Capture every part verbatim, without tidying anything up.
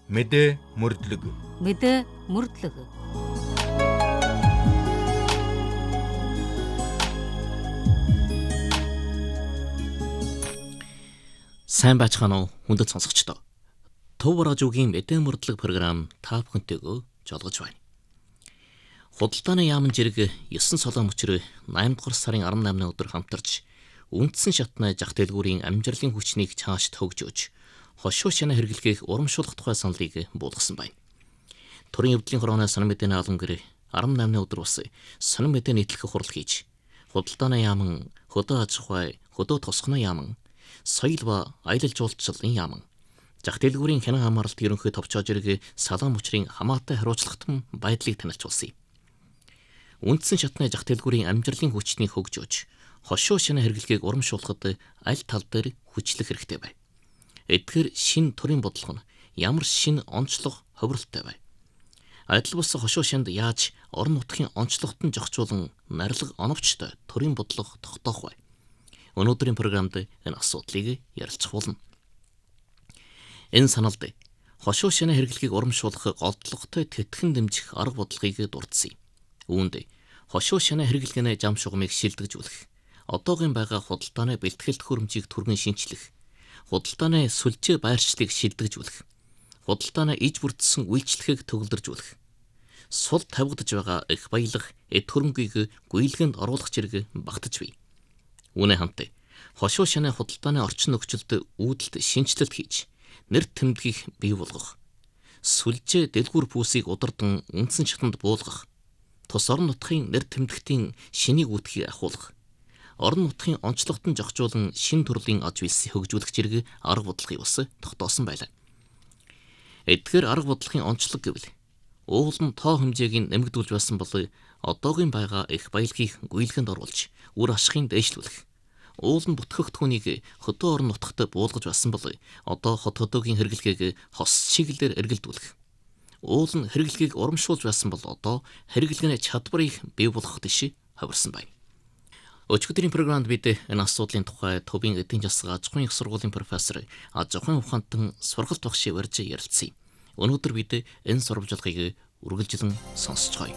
Мэдээ мөрдлөг. Мэдээ мөрдлөг. Сайн байцгаана уу хүндэт сонсогчдоо. Төв радиогийн мэдээ мөрдлөг програм та бүхэнтэйгөө жолгож байна. Худалдааны яамн жирэг есөн солон мөчрөө найман дугаар сарын арван наймны өдөр хамтарч үндсэн шатны зах дэлгүүрийн амжилтын хүчнийг цаашд хөгжөөж хошуу шанаа хэрэглэхийг урамшуулах тухай саналыг буулгасан байна. Төрийн өвдлийн хорооны сонин мэдээний албан гэр арван наймны өдөр бас сонин мэдээ нийтлэх хурал хийж худалдааны яамн, хөдөө аж ахуй, хөдөө тосгоны яамн, соёл ба аялал жуулчлалын яамн, зах дэлгүүрийн хянан хамгаалалт ерөнхий товчоо жирэг салаан мөчрийн хамаатай хариуцлагатан байдлыг танилцуулсан юм. Үндсэн шатны зах дэлгүүрийн амжилтын хүчнийг хөгжөөж хошуу шанаа хэрэглэхийг урамшуулахад аль тал дээр хүчлэх хэрэгтэй байна. Эдгээр шин төрийн бодлого нь ямар шин онцлог ховролтой бай. Адил бус хошуу шанд яаж орон нутгийн онцлогтон зохицуулан нарилга оновчтой төрийн бодлого тогтоох вэ? Өнөөдрийн програмд энэ асуудлыг ярилцах болно. Энэ саналд хошуу шанаа хэрэглэхийг урамшуулах голдлоготой тэтгэн дэмжих арга бодлогыг дурдсан юм. Үүнд хошуу шанаа хэрэглэхний зам шугамыг шилдэгжүүлэх, одоогийн байгаа худалдааны бэлтгэл төхөөрөмжийг түргэн шинчлэх, худалдааны сүлжээ байршлыг шилдэгжүүлэх, худалдааны иж бүрдсэн үйлчлэгийг төгөлдржүүлэх, сул тавигдж байгаа их баялаг эд хөрөнгийг гүйлгэнд оруулах зэрэг багтаж бий. Үүнээ хамт хошуу шанаа худалдааны орчин нөхцөлд үүдэлт шинжилэлт хийж, нэр тэмдгийг бий болгох, сүлжээ дэлгүүр пүүсийг удирдан үндсэн шатанд буулгах, тус орон нутгийн нэр тэмдэгтийн шинийг үүтгийг ахуулах, орон нутгийн онцлогтон зохицуулан шин төрлийн аж үйлсийг хөгжүүлэх зэрэг арга бодлогыг бас тогтоосон байлаа. Эдгээр арга бодлогын онцлог гэвэл уулын тоо хэмжээг нэмэгдүүлж байсан бол одоогийн байгаа их баялагийг гүйлгэнд оруулж үр ашигыг дээшлүүлэх, уулын бүтгэгдэхүүнийг хөдөө орон нутагт буулгаж байсан бол одоо хот хөдөөгийн хэрэглэгийг хос чиглэлээр эргэлдүүлэх, уул нь хэрэглэхийг урамшуулж байсан бол одоо хэрэглэгийн чадварыг бий болгох дэш хувирсан байна. Өчигдрийн програмд бид энэ асуудлын тухай Төвийн эдийн засаг аж ахуйн их сургуулийн профессор аж ахуйн ухаантан сургалт багш барьж ярилцсан. Өнөөдөр бид энэ сурвалжлагыг үргэлжлэн сонсцгоё.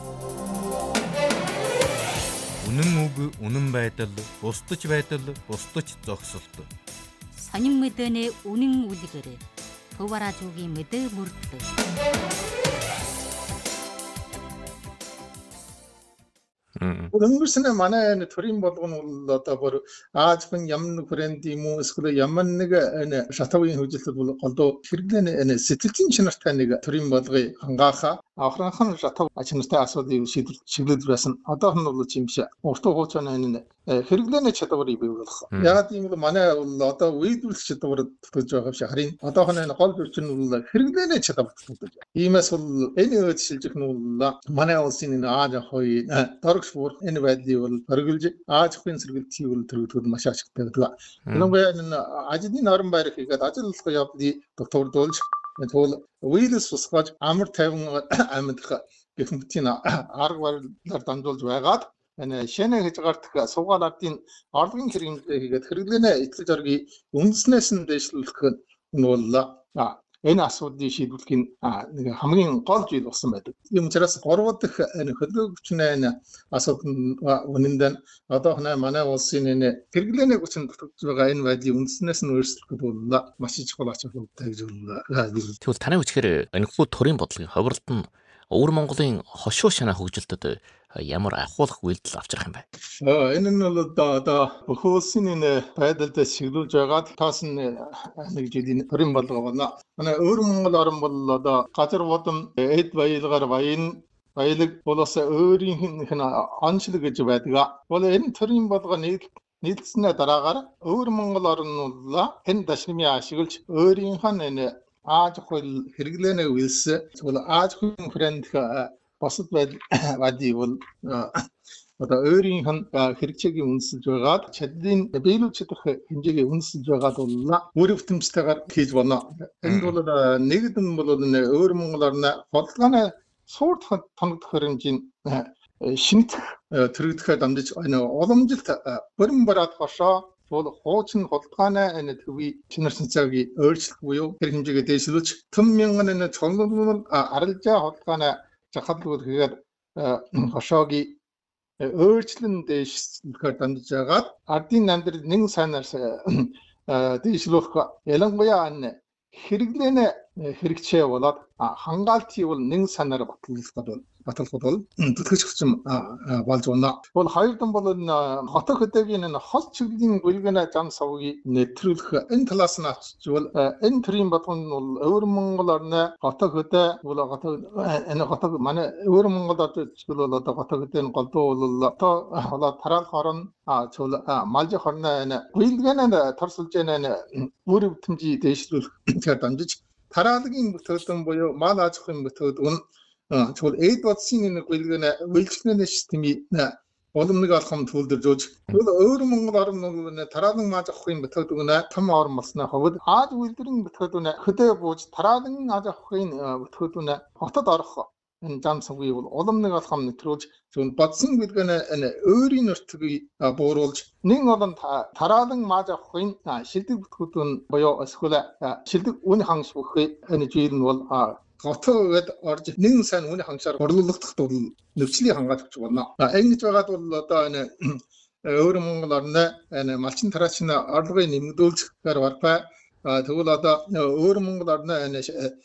Үнэн үг, үнэн байдал, бусдаж байдал, бусдаж зогсолт. Сонин мэдээний үнэн үлгэр. Төв радиогийн мэдээ мөрдлөг. Өнгөрсөн манай энэ төрийн болгоно бол одоо бүр Азийн ямар брэнд юм уу эсвэл ямар нэг энэ шатавын хөжилтөд бол голдоо хэрэглэн энэ сэтгэлийн чанартай нэг төрийн болгоё хангааха аврахын шатав ачнастай асуудлыг шийдвэрлэж байсан. Одоох нь бол юм шиг урт хугацааны энэ хэрэглэний чадварыг бий болгох. Яг тийм л манай бол одоо үйлдвэрлэх чадвар төгсөж байгаа шиг харин одоох нь гол зүйл нь бол хэрэглэний чадвар төгсөж байна. Иймээс бол энэ үйлчилж нь бол манай улсын энэ Аз ахуй дөрөг бүр энэ байдлыг бол хөргөлж Аз ахуйн сэргэлтийг бол төрөлдөхөд маш ашигтай байдаг. Нэгэн энэ ажлын орон байр хийгээд ажиллах явдлыг тогтвордуулж тэгвэл үйлс усгаж амар тайван амьдах гэх мэтийн арга барилаар дамжуулж байгаад энэ шинэ хийж гардах суугаал ардын орлогын хэрэглээ хийгээд хэрэглэнэ эцэг зоргийг үндэснээс нь дэвшлүүлэх нь бол энэ асуудлыг шийдвэрлэхийн нэг хамгийн гол зүйл болсон байдаг. Ийм учраас гурав дахь энэ хөдөлгөөгчнээ асуудал үнэндээ одоох нь манай улсын энэ хэрэглээний хүчин тогтож байгаа энэ байдлыг үндэснээс нь өөрчлөх бол маш их чухал ач холбогдолтой гэж байна. Тэгвэл таны үгээр энэхүү төрийн бодлогын ховролт нь өвөр Монголын хошуу шанаа хөгжилтөд ямар ахуулах үйлдэл авчрах юм бэ? Энэ нь бол одоо бүх улсын энэ байдалд чиглүүлж байгаа таас нь нэг жилийн төрийн бодлого байна. Манай өвөр Монгол орн бол одоо газар бодом эд баялгаар баян баялаг болоос өөрийнх нь онцлог гэж байдаг. Бол энэ төрийн бодлого нийлснээ дараагаар өвөр Монгол орн бол энэ дашнымын ашиглаж өөрийнх нь энэ Аз ахуй хэрэглэнэ үйлс тэгвэл Аз ахуйн брэнд босод байдгийг бол одоо өөрийнх нь хэрэгцээгийн үндэслэж байгаад чадлын биелүүлж чадах хэмжээгээ үндэслэж байгаад бол үр өвтөмжтэйгээр хийж байна. Энэ бол нэгдэн бол өвөр Монгол орны бодлогын суурд тоногдох хэмжээний шинэ төрөгдөхөд амжиж энэ уламжилт бүрэн бараад хошоо бол хуучин хулгайны энэ төвийн шинэр шинцаагийн өөрчлөлт буюу тэр хэмжээгээ дээшлүүлж том мянган энэ цогцлол арилжаа хулгайны захадлууд хийгээд хошоогийн өөрчлөн дээшлэхээр дамжиж байгаад ардын амьдрал нэг сайнаар дээшлүүлэх ялангуяа энэ хэрэглээний хэрэгцээ болоод хангаалтыг бол нэг санаар батлуулахад бол баталгад бол төтгөж хүчим болж байна. Бол хоёрдан бол энэ хотын хөдөөгийн энэ хол чиглэлийн гүйлгэний зам савгийг нэвтрүүлэх энэ талаас нь ачвал энэ төрлийн болгон бол өвөр Монгол орны хотын хөдөө бол энэ хотын манай өвөр Монгол орны бол одоо хотын хөдөөний голдуу бол одоо болоод тараал хорон а чул малж хорны энэ гүйлгэний торсолж энэ үр бүтэмжийг дээшлүүлэхээр дамжиж тараалагын бүтээгдэхүүн буюу мал аж ахуйн бүтээгдэхүүн чул эд бодсын нэг гүйлгэний үйлчлэгээний системийн боломжийг олохын төлөвлөж өгч тэгвэл өөр Монгол орн бол тараалагын мал аж ахуйн бүтээгдэхүүн том орн болсны хувьд Аз үйлдвэрийн бүтээгдэхүүн хөдөө бууж тараалагын аж ахуйн бүтээгдэхүүн хотод орох энэ зам савгийг бол улам нэг олохын нэвтрүүлж зөв бодсон гүйлгэний энэ өөрийн нөртгийг бууруулж нэг олон тараалан мал аж ахуйн шилдэг бүтээгдэхүүн буюу эсвэл шилдэг үн хангас бүхий энэ жийл нь бол готоод орж нэг сайн үн хангасаар борлуулах бол нөхцөлийн хангаалж өгч байна. Ингэж байгаад бол одоо энэ өөр Монгол орны энэ малчин тараачны орлогыг нэмэгдүүлэхээр барпай тэгвэл одоо өөр Монгол орны энэ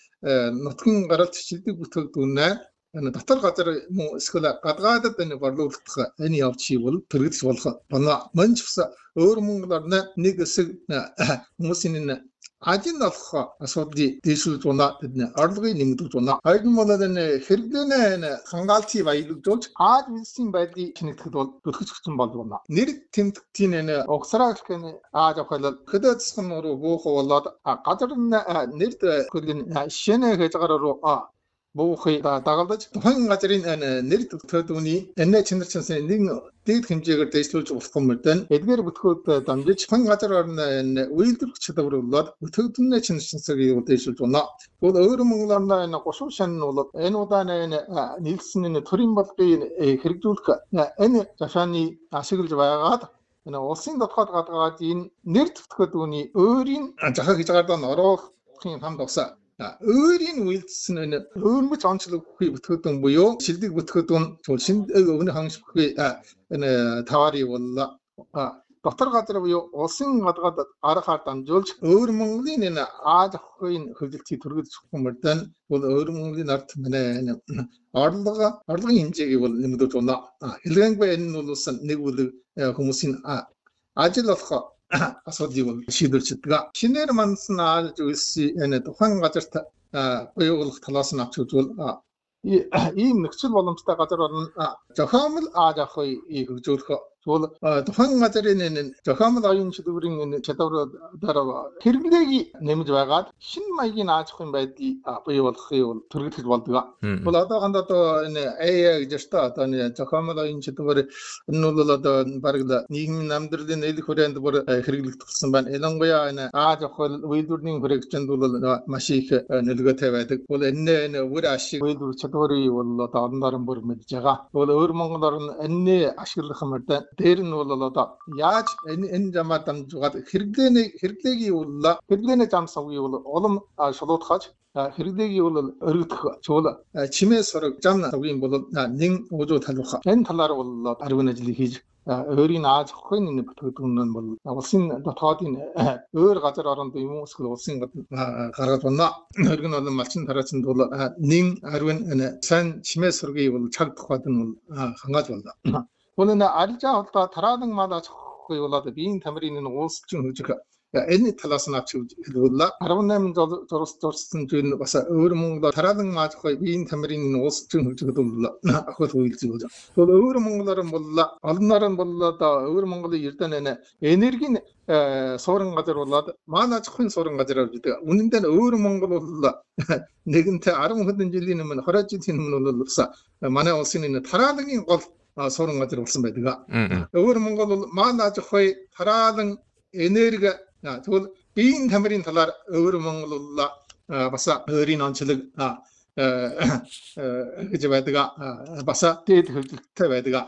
нутгийн гаралт шилдэг бүтээгдэхүүнээ энэ дотор газар мөн эсвэл гадгаадад энэ борлуулах энэ явцыг бол төрөлж болох байна. Мөн ч бас өөр Монгол орны нэг хэсэг хүмүүсийн энэ ажил олох асуудлыг дээшлүүлж байна. Тэдний орлогыг нэмэгдүүлж байна. Хоёрын бол энэ хэрэглээний энэ хангаалтыг баялагжуулж Аз улсын байдлыг шинэтгэхэд бол төлөвч хүчин болж байна. Нэр тэмдэгтийн энэ угсраа гэх энэ Аз ахвал хөдөө засгийн руу буух болоод газар нэрд хөргөн шинэ хэзгаар руу буухыг дагалдаж тухайн газрын нэр төлөвлөдөөний энэ чинэр чинсэн нэг дээд хэмжээгээр дээшлүүлж болох юм байна. Эдгээр бүтгэгд дамжиж тухайн газар орны үйлдвэрлэх чадварлууд бүтгэгдний чинэр чинсэгийг дээшлүүлж байна. Тэгвэл өөр Монгол орны энэ гушуун шан нь бол энэ удааны энэ нийлсэн энэ төрийн бодлогыг хэрэгжүүлэх энэ жашааны ашиглаж байгаад энэ улсын дотоод гадаад энэ нэр төлөвлөдөөний өөрийн захаг хязгаарлалд оруулахын хамт усаа өөрийн үйлдэлсэн энэ өөрмөц онцлог бүхий бүтээгдэхүүн буюу шилдэг бүтээгдэхүүн шинэ өвний хангас бүхий энэ таваарыг бол дотор газар буюу улсын гадаад аргаар дамжуулж өөр Монголын энэ Аз ахуйн хөгжилтийг төрөлж өгөх юм байна. Бол өөр Монголын ард манай энэ орлого орлогын хэмжээг бол нэмэгдүүлж байна. Хэлгэнгүй энэ нь бол нэг үл хүмүүсийн ажил олох асуудлыг бол шийдвэрлэж байгаа. Шинээр мандсан Аз улсын энэ тухайн газарт буюулах талаас нь авч үзвэл ийм нөхцөл боломжтой газар орн зохиомл Аз ахуйг хөгжүүлэх бол тухайн газрын энэ зохиомл оюун чадварын чадвараар хэрэглээг нэмж байгаад шинэ маягийн Аз ахуйн байдлыг бийуулахыг бол төрөлхөж болдог. Бол одоохонд одоо энэ эй ай гэж та одоо энэ зохиомл оюун чадвар энэ бол одоо бараг нийгмийн амьдралын эл хүрээнд бүр хэрэглэгдсэн байна. Ялангуяа энэ Аз ахуй үйлдвэрийн хэрэгжинд бол маш их нөлөөтэй байдаг. Бол энэ энэ үр ашиг үйлдвэр чадварыг бол одоо орноор бүр мэдж байгаа. Бол өөр Монгол орн энэ ашиглах юм байна. Дээр нь бол одоо яаж энэ энэ замаар дамжуулаад хэрэглээний хэрэглээгийн бол хэрэглээний зам савгийг бол улам шулуутгаж хэрэглээгийг бол өргөдөх чуул чимээ сураг зам савгийн бол нэг ужуу талбах энэ талаар бол арвин ажлыг хийж өөрийн Аз ахуйн энэ бүтээгдэхүүн нь бол улсын дотоодын өөр газар оронд юм уу эсвэл улсын гаргаад байна. Өрг нь бол малчин тараачнд бол нэг арвин энэ сайн чимээ сургийг бол цаг тухайд нь бол хангааж байна. Үнэн арилжаа холдоо тараалан мал аж ахуй болоод биеийн тамирын энэ уулсчин хөгжих энэ талаас нь авч хэлбэл арван найман зурс зурсан зүйл бас өөр Монгол тараалан мал аж ахуй биеийн тамирын энэ уулсчин хөгжих бол ахвал үйлдэл болж байна. Тэгвэл өөр Монголоор бол олноор нь бол одоо өөр Монголын эрдэнэ энэ энергийн суурин газар болоод мал аж ахуйн суурин газар авч идэг. Үнэн дээр өөр Монгол бол нэгэнтээ арван хэдэн жилийн өмнө хороо жилийн өмнө бол манай улсын энэ тараалагын гол суурин газар болсон байдаг. Өөр Монгол бол мал аж ахуй тараалан энерги тэгвэл биеийн тамирын талаар өөр Монгол бол бас өөрийн онцлог гэж байдаг. Бас дээд хөгжилттэй байдаг.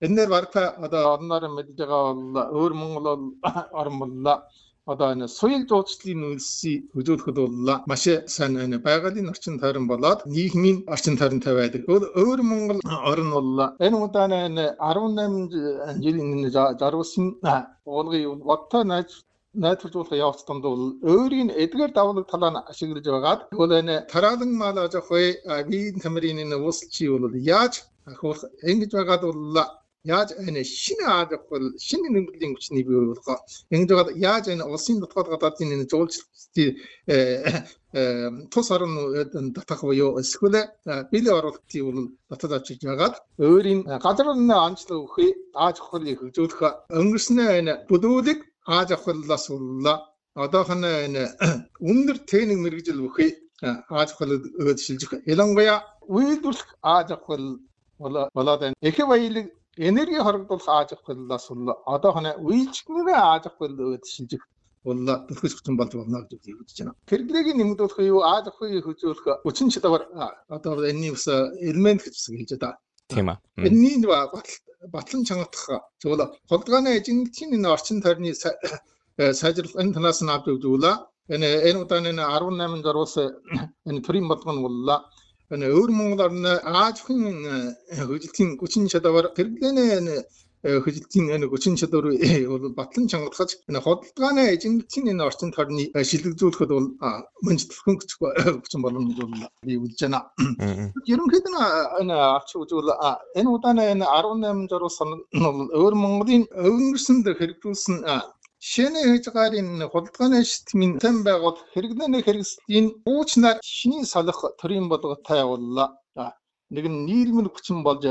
энэ нэр барка одоо орноор мэдж байгаа бол өөр Монгол бол орн боллоо. Одоо энэ соёл жуулчлалын үйлсийг хөжөөлөхөд бол маш сайн энэ байгалийн орчин тойрон болоод нийгмийн орчин тойронтой байдаг. Өөр Монгол орн бол энэ удааны энэ арван найман жилийн жаргалсан уулгын бодтой найз найдварлуулах явц донд бол өөрийн эдгээр давлаг талаа ашиглаж байгаад тэгвэл энэ тараалан мал аж ахуй биеийн тамирын энэ uuslчи бол яаж ахуулах ингэж байгаад бол яаж энэ шинэ аж ахуй шинэ нэмэгдлийн хүчний бий болгоо ингэж байгаад яаж энэ улсын дотоод гадаадын энэ жуулчлалын тус орон татах буюу эсвэл биелийн оруулалтыг бол дотоод авчиж байгаад өөрийн газрын анчлаг өгөхөй аж ахуйг хөгжүүлэх өнгөрснөө энэ бүдүүлэг аж ахуйлаас боллоо. Одоохон энэ өндөр техник мэргэжил бүхий аж ахуйлд шилжих ялангуяа үйлдвэрлэх аж ахуйл болоод энэ их баялаг энерги хоригдуулах аж ахуйлаас боллоо. Одоохон үйлчлэгний аж ахуйлд шилжих боллоо. Төлөвлөж хүчин болж байна гэж үзэж байна. Хэрэглээг нэмэгдүүлэх юу аж ахуйг хөгжүүлэх хүчин чадвар одоо энэний ус элемент гэж хэлж байгаа. Тийм аа. Энэний батлан чангах зөвлө холдгааны эжинтийн энэ орчин тойрны сайжруулах энэ танаас нь авч өгүүлээ. Энэ энэ удааны арван найман зориулс энэ төрийн бодлого нь боллоо. Энэ өөр Монгол орны аж ахуйн хөдөлгөөний хүчин чадвар хэрэглээний хөдөлгөөний энэ хүчин чадвар бол батлан чангахж энэ холдгааны эжинтийн энэ орчин тойрны шилэгзүүлэхэд бол мөнчлөхөн хүчин боломж бол би үзэж байна. Ерөнхийдөө энэ авч үзвэл энэ удааны энэ арван найман зориулсан бол өөр Монголын өнгөрсөнд хэрэгжүүлсэн шинэ хязгаарын худалдааны системийн тань байгуул хэрэглээний хэрэгслийн уучнаар шинийн салах төрийн бодлоготой боллоо. Нэг нь нийгмийн хүчин болж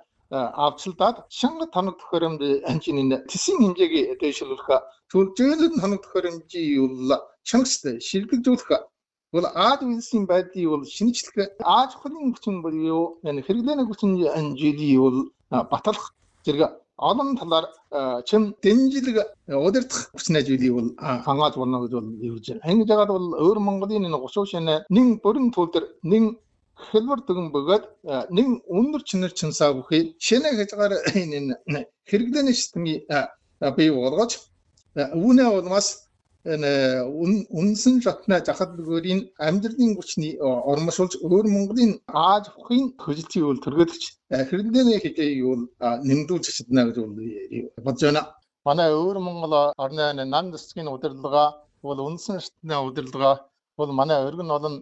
авчилдаад шанга тоног төхөөрөмж хэмжээний тэсийн хэмжээг дэвшүүлэх зөвлөжөөлөн тоног төхөөрөмжийн бол чангастай шилжүүлэх бол аад үйлсийн байдлыг бол шинжлэх аж ахуйн хүчин буюу энэ хэрэглээний хүчин жилийн бол баталах зэрэг олон талаар чим дэмжлэг удирдах хүчнээ зүйлийг бол хангааж болно гэж бол хэлж байна. Ингэж яагаад бол өөр Монголын энэ гушуу шинэ нэг бүрэн төлдөр нэг хэлбэр дүгэн бөгөөд нэг өндөр чинэр чинсаа бүхий шинэ хязгаар энэ хэрэглээний системийг бий болгож үүнээ болмас энэ үнсэн шатна жахад бүрийн амьдралын хүчний ормошуулж өөр Монголын аж ахуйн хөдөлгөөнийг бол төргөдөгч хэрэглээний хэдийг бол нэмдүүлж чадна гэж бодож байна. Манай өөр Монгол орны нан дэсгийн удирдлага бол үнсэн шатны удирдлага бол манай өргөн олон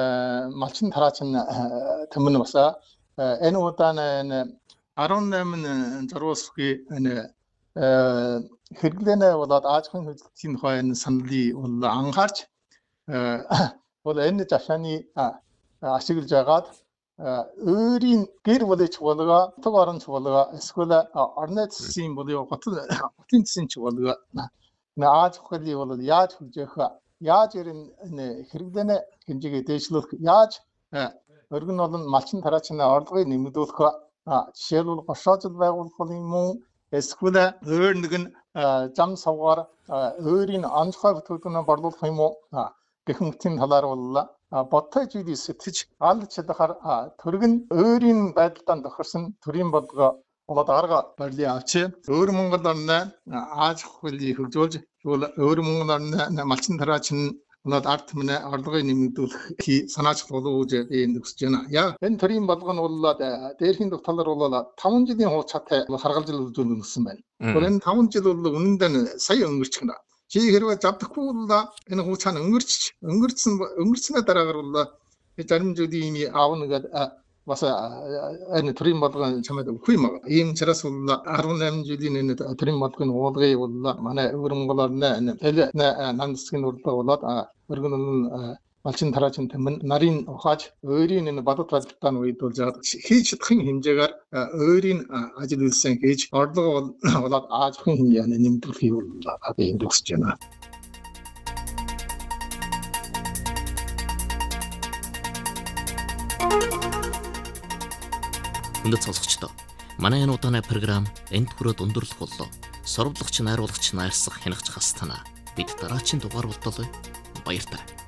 малчин тараачин төмөн баса энэ удааны арван найман зориулсхий энэ хэрэглэнэ болоод аж ахуйн хөдөлгөөний хойно саналыг бол анхаарч бол энэ жашааны ашиглаж байгаад өөрийн гэр бүлч болго төг оронч болго эсвэл орны засгийн болоо хотын засгийн ч болго аж ахуйг бол яаж хөгжих яаж энэ хэрэглэнэ хэмжээгээ дэвшлүүлэх яаж өргөн олон малчин тараачин орлогыг нэмэгдүүлэх жишээлбэл гошоожил байгуулах юм уу эсвэл өөр нэгэн зам савгаар өөрийн онцгой бүтээгдэхүүнээ борлуулах юм уу гэх мэтийн талаар бол бодтой зүйлийг сэтгэж алж чадахаар төрөг нь өөрийн байдалд тохирсон төрийн бодлого болоод арга барилын авч өөр Монгол орны аж ахуйг хөгжүүлж өөр Монгол орны малчин тараачин болоод ард түмнээ орлогыг нэмэгдүүлэх санаач болов гэж би хүсэж байна. Яг энэ төрийн бодлого нь бол дээрхийн тогтоолоор бол таван жилийн хугацаатай харгалзал үзүүлэх гэсэн байна. Тэгэхээр энэ таван жил бол үнэндээ сая өнгөрчих нь. Чи хэрвээ завдахгүй бол энэ хугацаа нь өнгөрч өнгөрсөн өнгөрснөө дараагаар бол зарим зүйлийн юм аавна гэдэг бас энэ төрийн бодлого чамд өгөх юм аа. Ийм учраас бол арван найман жилийн энэ төрийн бодлогын уулгыг бол манай өөр Монгол орны тэл нандсгийн урдлага болоод өргөн олон малчин тараачин төмөн нарийн ухааж өөрийн энэ бодит байдалтай үед бол хийж чадахын хэмжээгээр өөрийн ажил үйлсээ хийж орлого болоод аж ахуйн хэмжээний нэмэгдүүлэхийг бол би хүсэж байна. Хүндэт сонсогчдоо манай энэ удааны програм энд хүрээд өндөрлөх боллоо. Сурвалжлагч, найруулагч, найрсах, хянагч хас танаа бид дараагийн дугаар болтолоо. Баярлалаа.